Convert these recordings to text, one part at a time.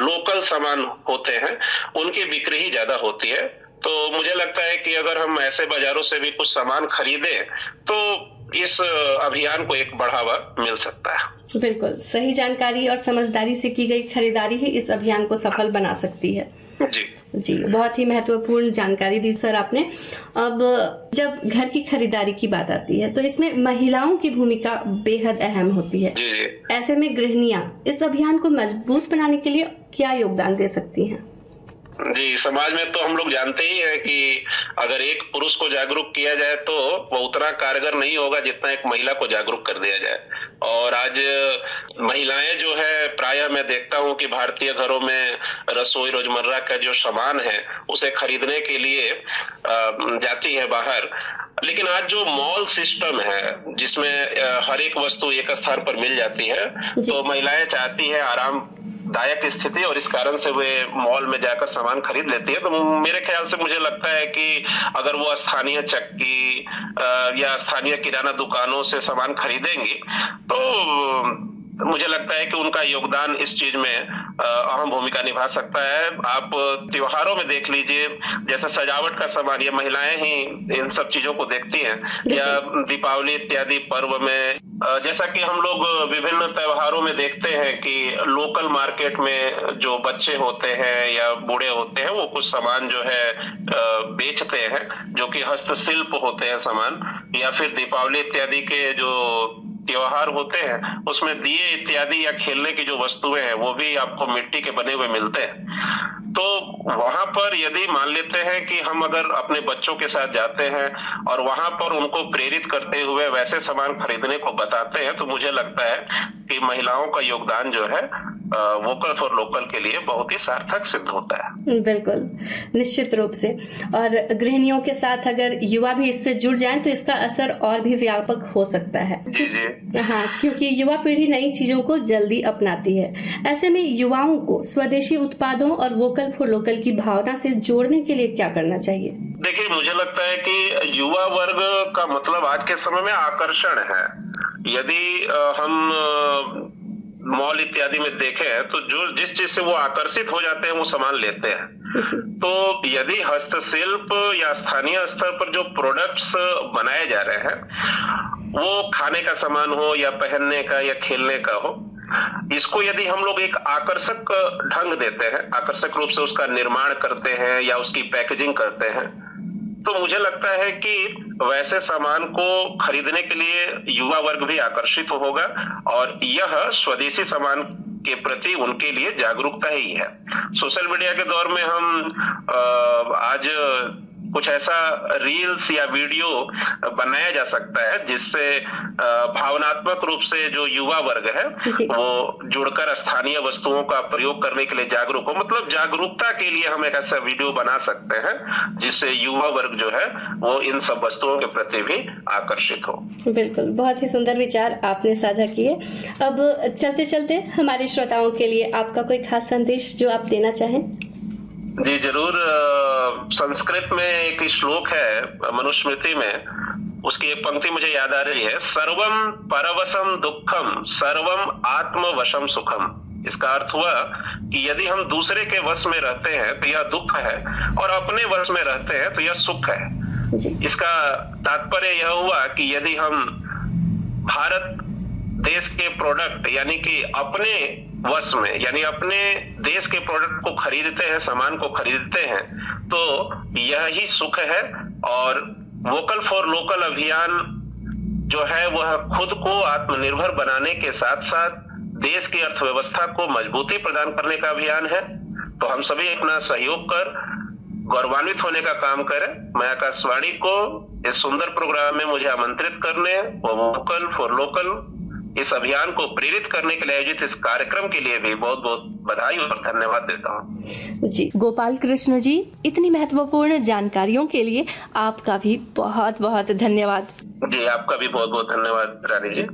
Local सामान होते हैं उनकी बिक्री ही ज्यादा होती है। तो मुझे लगता है कि अगर हम ऐसे बाजारों से भी कुछ सामान खरीदें तो इस अभियान को एक बढ़ावा मिल सकता है। बिल्कुल सही जानकारी और समझदारी से की गई खरीदारी ही इस अभियान को सफल बना सकती है। जी, बहुत ही महत्वपूर्ण जानकारी दी सर आपने। अब जब घर की खरीदारी की बात आती है तो इसमें महिलाओं की भूमिका बेहद अहम होती है। जी। ऐसे में गृहिणियां इस अभियान को मजबूत बनाने के लिए क्या योगदान दे सकती हैं? जी, समाज में तो हम लोग जानते ही हैं कि अगर एक पुरुष को जागरूक किया जाए तो वो उतना कारगर नहीं होगा जितना एक महिला को जागरूक कर दिया जाए। और आज महिलाएं जो है प्रायः मैं देखता हूं कि भारतीय घरों में रसोई रोजमर्रा का जो सामान है उसे खरीदने के लिए जाती है बाहर। लेकिन आज जो मॉल सिस्टम है जिसमें हर एक वस्तु एक स्थान पर मिल जाती है तो महिलाएं चाहती है आरामदायक स्थिति और इस कारण से वे मॉल में जाकर सामान खरीद लेती है। तो मेरे ख्याल से मुझे लगता है कि अगर वो स्थानीय चक्की या स्थानीय किराना दुकानों से सामान खरीदेंगी तो मुझे लगता है कि उनका योगदान इस चीज में अहम भूमिका निभा सकता है। आप त्योहारों में देख लीजिए, जैसे सजावट का सामान ये महिलाएं ही इन सब चीजों को देखती हैं, या दीपावली इत्यादि पर्व में जैसा कि हम लोग विभिन्न त्योहारों में देखते हैं कि लोकल मार्केट में जो बच्चे होते हैं या बूढ़े होते हैं वो कुछ सामान जो है बेचते हैं जो कि हस्तशिल्प होते हैं सामान, या फिर दीपावली इत्यादि के जो त्योहार होते हैं उसमें दिए इत्यादि या खेलने की जो वस्तुएं हैं वो भी आपको मिट्टी के बने हुए मिलते हैं। तो वहां पर यदि मान लेते हैं कि हम अगर अपने बच्चों के साथ जाते हैं और वहां पर उनको प्रेरित करते हुए वैसे सामान खरीदने को बताते हैं तो मुझे लगता है कि महिलाओं का योगदान जो है वोकल फॉर लोकल के लिए बहुत ही सार्थक सिद्ध होता है। बिल्कुल, निश्चित रूप से। और गृहिणियों के साथ अगर युवा भी इससे जुड़ जाएं तो इसका असर और भी व्यापक हो सकता है। जी। हाँ, क्योंकि युवा पीढ़ी नई चीजों को जल्दी अपनाती है। ऐसे में युवाओं को स्वदेशी उत्पादों और वोकल फॉर लोकल की भावना से जोड़ने के लिए क्या करना चाहिए? देखिए, मुझे लगता है कि युवा वर्ग का मतलब आज के समय में आकर्षण है। यदि हम मॉल इत्यादि में देखें तो जो जिस चीज से वो आकर्षित हो जाते हैं वो सामान लेते हैं। तो यदि हस्तशिल्प या स्थानीय स्तर पर जो प्रोडक्ट्स बनाए जा रहे हैं वो खाने का सामान हो या पहनने का या खेलने का हो, इसको यदि हम लोग एक आकर्षक ढंग देते हैं, आकर्षक रूप से उसका निर्माण करते हैं या उसकी पैकेजिंग करते हैं, तो मुझे लगता है कि वैसे सामान को खरीदने के लिए युवा वर्ग भी आकर्षित होगा और यह स्वदेशी सामान के प्रति उनके लिए जागरूकता ही है। सोशल मीडिया के दौर में हम आज कुछ ऐसा रील्स या वीडियो बनाया जा सकता है जिससे भावनात्मक रूप से जो युवा वर्ग है वो जुड़कर स्थानीय वस्तुओं का प्रयोग करने के लिए जागरूक हो। मतलब जागरूकता के लिए हम एक ऐसा वीडियो बना सकते हैं जिससे युवा वर्ग जो है वो इन सब वस्तुओं के प्रति भी आकर्षित हो। बिल्कुल, बहुत ही सुंदर विचार आपने साझा किए। अब चलते चलते हमारे श्रोताओं के लिए आपका कोई खास संदेश जो आप देना चाहें? जी जरूर। संस्कृत में एक श्लोक है मनुस्मृति में, उसकी एक पंक्ति मुझे याद आ रही है, सर्वम परवशम दुखम सर्वम आत्मवशम सुखम। इसका अर्थ हुआ कि यदि हम दूसरे के वश में रहते हैं तो यह दुख है और अपने वश में रहते हैं तो यह सुख है। इसका तात्पर्य यह हुआ कि यदि हम भारत देश के प्रोडक्ट यानी कि अपने वश में यानी अपने देश के प्रोडक्ट को खरीदते हैं, सामान को खरीदते हैं, तो यह ही सुख है। और वोकल फॉर लोकल अभियान जो है वह खुद को आत्मनिर्भर बनाने के साथ साथ देश की अर्थव्यवस्था को मजबूती प्रदान करने का अभियान है। तो हम सभी अपना सहयोग कर गौरवान्वित होने का काम करें। मैं आकाशवाणी को इस सुंदर प्रोग्राम में मुझे आमंत्रित करने व वोकल फॉर लोकल इस अभियान को प्रेरित करने के लिए आयोजित इस कार्यक्रम के लिए भी बहुत बहुत बधाई और धन्यवाद देता हूँ। जी गोपाल कृष्ण जी, इतनी महत्वपूर्ण जानकारियों के लिए आपका भी बहुत बहुत धन्यवाद। जी आपका भी बहुत बहुत धन्यवाद रानी जी।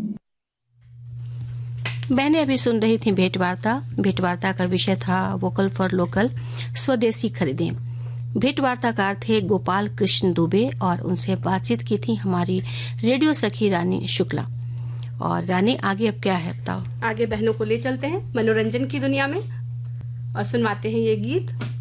मैंने अभी सुन रही थी भेंटवार्ता का विषय था वोकल फॉर लोकल, स्वदेशी खरीदें। भेंटवार्ता का अर्थ है गोपाल कृष्ण दुबे और उनसे बातचीत की थी हमारी रेडियो सखी रानी शुक्ला। और रानी आगे अब क्या है बताओ? आगे बहनों को ले चलते हैं मनोरंजन की दुनिया में। और सुनवाते हैं ये गीत।